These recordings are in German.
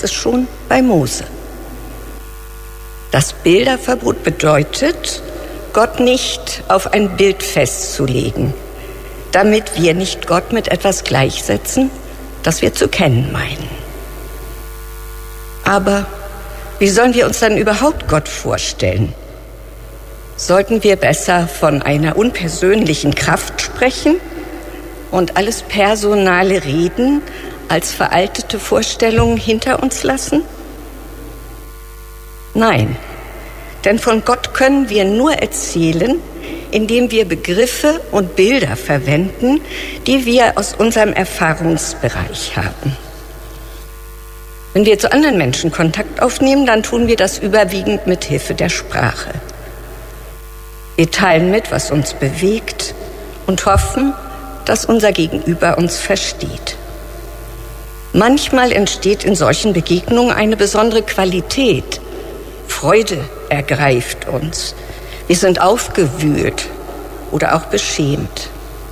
heißt es schon bei Mose. Das Bilderverbot bedeutet, Gott nicht auf ein Bild festzulegen, damit wir nicht Gott mit etwas gleichsetzen, das wir zu kennen meinen. Aber wie sollen wir uns dann überhaupt Gott vorstellen? Sollten wir besser von einer unpersönlichen Kraft sprechen und alles personale Reden als veraltete Vorstellungen hinter uns lassen? Nein, denn von Gott können wir nur erzählen, indem wir Begriffe und Bilder verwenden, die wir aus unserem Erfahrungsbereich haben. Wenn wir zu anderen Menschen Kontakt aufnehmen, dann tun wir das überwiegend mit Hilfe der Sprache. Wir teilen mit, was uns bewegt und hoffen, dass unser Gegenüber uns versteht. Manchmal entsteht in solchen Begegnungen eine besondere Qualität. Freude ergreift uns. Wir sind aufgewühlt oder auch beschämt.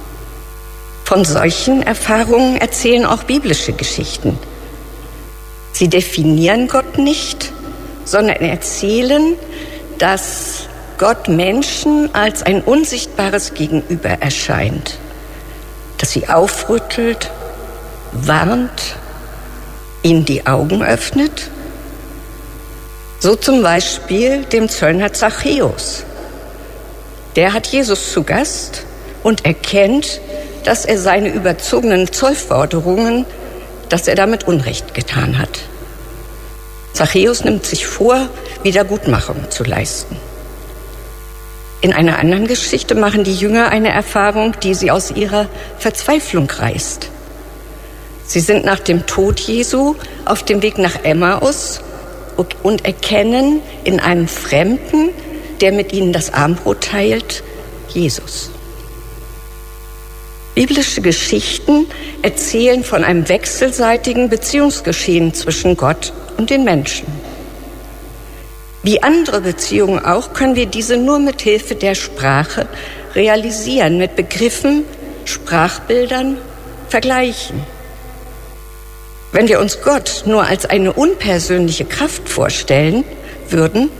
Von solchen Erfahrungen erzählen auch biblische Geschichten. Sie definieren Gott nicht, sondern erzählen, dass Gott Menschen als ein unsichtbares Gegenüber erscheint, das sie aufrüttelt, warnt, ihnen die Augen öffnet. So zum Beispiel dem Zöllner Zachäus. Der hat Jesus zu Gast und erkennt, dass er seine überzogenen Zollforderungen, dass er damit Unrecht getan hat. Zachäus nimmt sich vor, Wiedergutmachung zu leisten. In einer anderen Geschichte machen die Jünger eine Erfahrung, die sie aus ihrer Verzweiflung reißt. Sie sind nach dem Tod Jesu auf dem Weg nach Emmaus und erkennen in einem Fremden, der mit ihnen das Abendbrot teilt, Jesus. Biblische Geschichten erzählen von einem wechselseitigen Beziehungsgeschehen zwischen Gott und den Menschen. Wie andere Beziehungen auch, können wir diese nur mit Hilfe der Sprache realisieren, mit Begriffen, Sprachbildern, Vergleichen. Wenn wir uns Gott nur als eine unpersönliche Kraft vorstellen würden,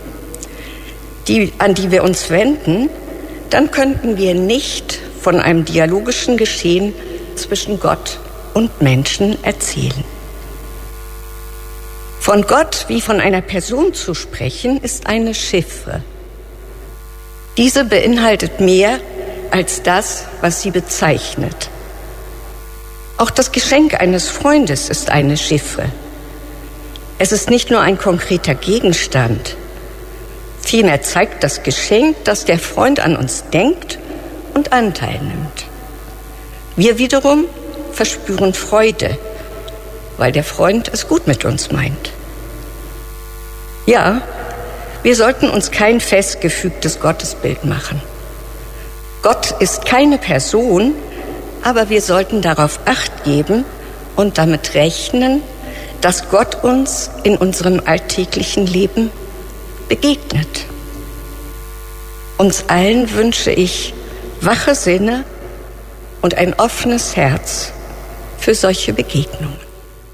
an die wir uns wenden, dann könnten wir nicht von einem dialogischen Geschehen zwischen Gott und Menschen erzählen. Von Gott wie von einer Person zu sprechen, ist eine Chiffre. Diese beinhaltet mehr als das, was sie bezeichnet. Auch das Geschenk eines Freundes ist eine Chiffre. Es ist nicht nur ein konkreter Gegenstand. Vielmehr zeigt das Geschenk, dass der Freund an uns denkt und Anteil nimmt. Wir wiederum verspüren Freude, weil der Freund es gut mit uns meint. Ja, wir sollten uns kein festgefügtes Gottesbild machen. Gott ist keine Person, aber wir sollten darauf Acht geben und damit rechnen, dass Gott uns in unserem alltäglichen Leben begegnet. Uns allen wünsche ich wache Sinne und ein offenes Herz für solche Begegnungen.